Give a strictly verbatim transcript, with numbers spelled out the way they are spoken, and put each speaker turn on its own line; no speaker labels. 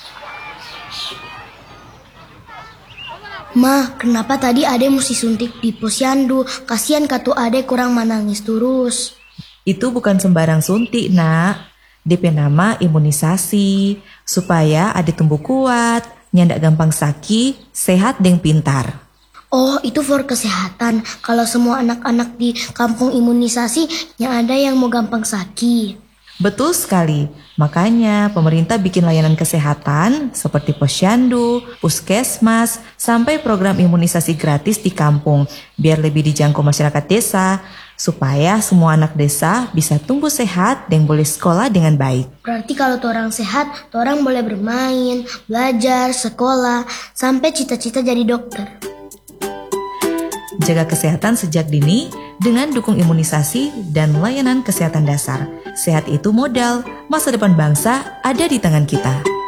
Ma, kenapa tadi ade mesti suntik di posyandu? Kasihan katu ade kurang menangis terus.
Itu bukan sembarang suntik, nak. D P nama imunisasi, supaya ade tumbuh kuat, nyandak gampang sakit, sehat dan pintar.
Oh, itu for kesehatan. Kalau semua anak-anak di kampung imunisasi, yang ada yang mau gampang sakit.
Betul sekali, makanya pemerintah bikin layanan kesehatan seperti posyandu, puskesmas, sampai program imunisasi gratis di kampung, biar lebih dijangkau masyarakat desa, supaya semua anak desa bisa tumbuh sehat dan boleh sekolah dengan baik.
Berarti kalau orang sehat, orang boleh bermain, belajar, sekolah, sampai cita-cita jadi dokter.
Jaga kesehatan sejak dini dengan dukung imunisasi dan layanan kesehatan dasar. Sehat itu modal, masa depan bangsa ada di tangan kita.